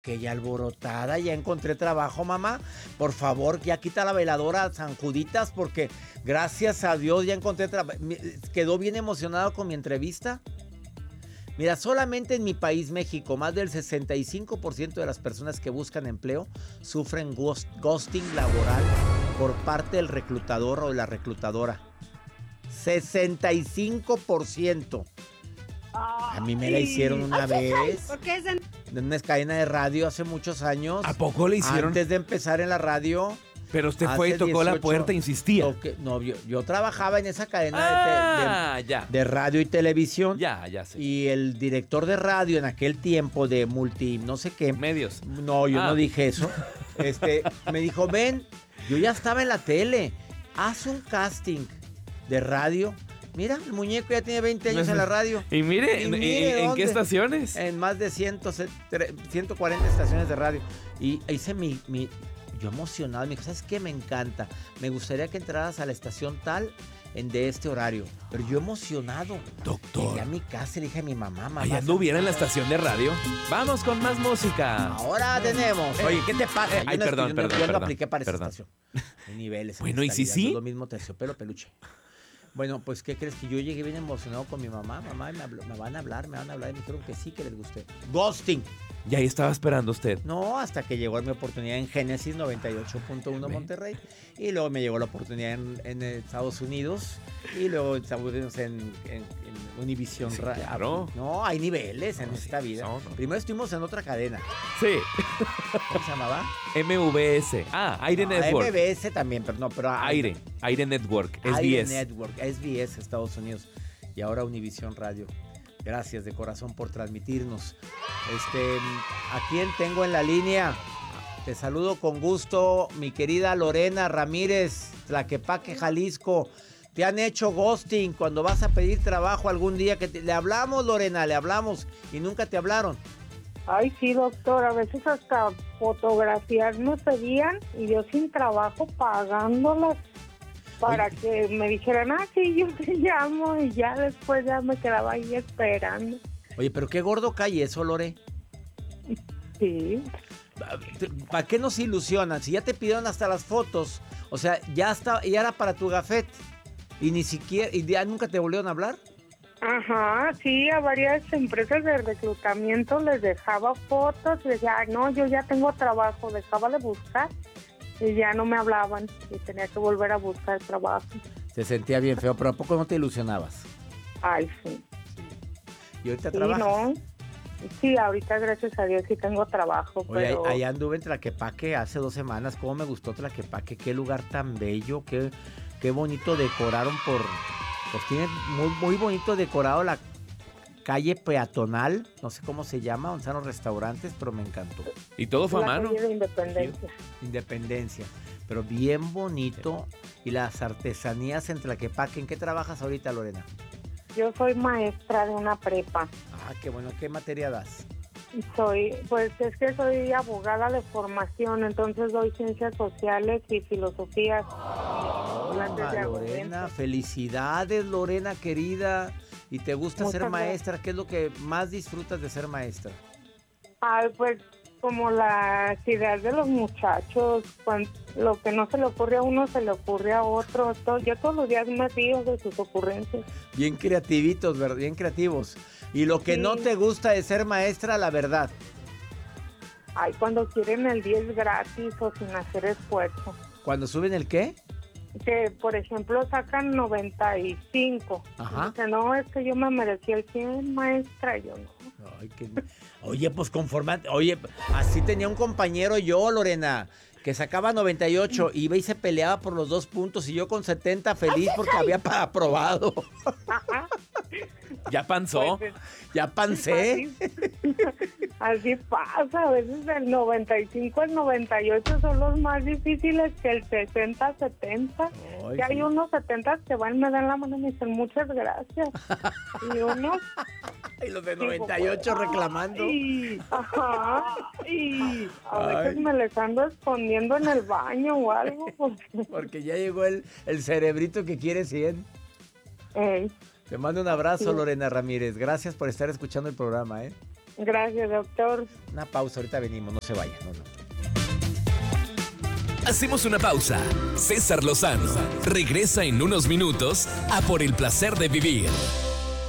Que ya alborotada, ya encontré trabajo, mamá. Por favor, ya quita la veladora San Juditas porque gracias a Dios ya encontré trabajo. Quedó bien emocionado con mi entrevista. Mira, solamente en mi país, México, más del 65% de las personas que buscan empleo sufren ghosting laboral por parte del reclutador o de la reclutadora. 65%. A mí me la hicieron una vez. ¿Por qué es En una cadena de radio hace muchos años. ¿A poco le hicieron? Antes de empezar en la radio. Pero usted fue y tocó la puerta e insistía. No, yo trabajaba en esa cadena de radio y televisión. Ya sé. Y el director de radio en aquel tiempo de multi, no sé qué. Medios. No, yo no dije eso. Me dijo, ven, yo ya estaba en la tele. Haz un casting de radio. Mira, el muñeco ya tiene 20 años en la radio. Y mire, ¿en qué estaciones? En más de 140 estaciones de radio. Y hice yo emocionado, me dijo, ¿sabes qué? Me encanta. Me gustaría que entraras a la estación tal de este horario. Pero yo emocionado. Doctor. Llegué a mi casa y le dije a mi mamá. Allá anduviera en la estación de radio. Vamos con más música. Ahora tenemos. Oye, ¿qué te pasa? Perdón. Yo no apliqué para esa estación. Hay niveles. Bueno, ¿y sí? Es lo mismo terciopelo, peluche. Bueno, pues, ¿qué crees? Que yo llegué bien emocionado con mi mamá. Mamá, me van a hablar. Y me dijeron que sí, que les gusté. Ghosting. Y ahí estaba esperando usted. No, hasta que llegó mi oportunidad en Génesis 98.1 Monterrey. Y luego me llegó la oportunidad en Estados Unidos. Y luego estuvimos en Univision. Sí, claro. No, hay niveles en esta vida. No. Primero estuvimos en otra cadena. Sí. ¿Cómo se llamaba? MVS. Aire Network. MBS también, pero no. Aire Network. SBS. Aire Network. SBS, Estados Unidos. Y ahora Univision Radio. Gracias de corazón por transmitirnos. ¿A quién tengo en la línea? Te saludo con gusto, mi querida Lorena Ramírez, Tlaquepaque, Jalisco. ¿Te han hecho ghosting cuando vas a pedir trabajo algún día? Le hablamos, Lorena, le hablamos y nunca te hablaron. Ay, sí, doctor, a veces hasta fotografías me pedían y yo sin trabajo pagándolas para que me dijeran, sí, yo te llamo, y ya después ya me quedaba ahí esperando. Oye, pero qué gordo cae eso, Lore. Sí. ¿Para qué nos ilusionan? Si ya te pidieron hasta las fotos, o sea, ya era para tu gafet y ni siquiera, y ya nunca te volvieron a hablar. Ajá, sí, a varias empresas de reclutamiento les dejaba fotos, y decía, no, yo ya tengo trabajo, dejaba de buscar y ya no me hablaban y tenía que volver a buscar trabajo. Se sentía bien feo, pero ¿a poco no te ilusionabas? Ay, sí. ¿Y ahorita Sí, trabajas? no. Sí, ahorita gracias a Dios sí tengo trabajo. Oye, pero... allá anduve en Tlaquepaque hace 2 semanas. ¿Cómo me gustó Tlaquepaque? Qué lugar tan bello, qué bonito decoraron pues tiene muy, muy bonito decorado la calle peatonal, no sé cómo se llama, donde están los restaurantes, pero me encantó. Y todo fue a la mano. calle de Independencia. Sí, Independencia, pero bien bonito. Y las artesanías en Tlaquepaque. ¿En qué trabajas ahorita, Lorena? Yo soy maestra de una prepa. Ah, qué bueno. ¿Qué materia das? Soy abogada de formación, entonces doy ciencias sociales y filosofía. Lorena, felicidades, Lorena querida. ¿Y te gusta ser maestra? ¿Qué es lo que más disfrutas de ser maestra? Pues como las ideas de los muchachos, lo que no se le ocurre a uno se le ocurre a otro. Yo todos los días me río de sus ocurrencias. Bien creativitos, ¿verdad? Bien creativos. Y lo que no te gusta de ser maestra, la verdad. Ay, cuando quieren el 10 gratis o sin hacer esfuerzo. ¿Cuando suben el qué? Que, por ejemplo, sacan 95. Ajá. Dice, no, es que yo me merecía el 100, maestra, yo no. Ay, Oye, pues conformante. Oye, así tenía un compañero yo, Lorena, que sacaba 98, iba y se peleaba por los 2 puntos y yo con 70 feliz porque había aprobado. ¿Ya panzó? Pues, ¿Ya pancé? Así pasa, a veces el 95 al 98 son los más difíciles que el 60-70. Que hay unos 70 que van, me dan la mano y me dicen muchas gracias. Y unos... Y los de 98 reclamando. Ajá, y a veces me les ando escondiendo en el baño o algo. Porque ya llegó el cerebrito que quiere 100. Ey. Te mando un abrazo, Sí. Lorena Ramírez. Gracias por estar escuchando el programa, Gracias, doctor. Una pausa, ahorita venimos, no se vayan. No. Hacemos una pausa. César Lozano regresa en unos minutos a Por el Placer de Vivir.